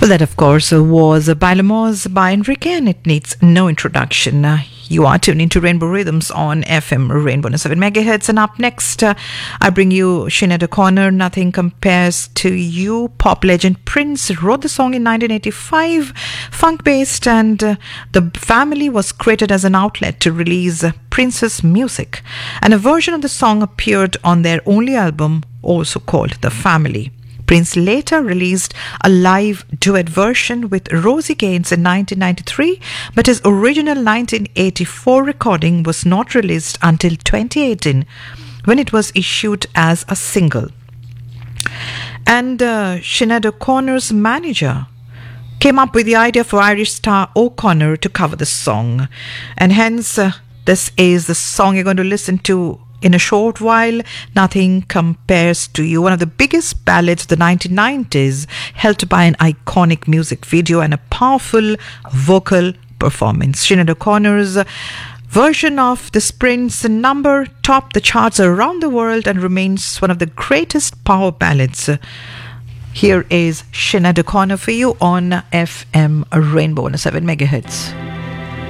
Well, that, of course, was Bailamos by Enrique, and it needs no introduction. You are tuned into Rainbow Rhythms on FM Rainbow 7 megahertz. And up next, I bring you Sinead O'Connor, Nothing Compares to You. Pop legend Prince wrote the song in 1985, funk-based, and the family was created as an outlet to release Prince's music. And a version of the song appeared on their only album, also called The Family. Prince later released a live duet version with Rosie Gaines in 1993, but his original 1984 recording was not released until 2018, when it was issued as a single. And Sinead O'Connor's manager came up with the idea for Irish star O'Connor to cover the song, and hence this is the song you're going to listen to in a short while. Nothing Compares to You, one of the biggest ballads of the 1990s, helped by an iconic music video and a powerful vocal performance. Sinead O'Connor's version of this Prince number topped the charts around the world and remains one of the greatest power ballads. Here is Sinead O'Connor for you on FM Rainbow 7 megahertz.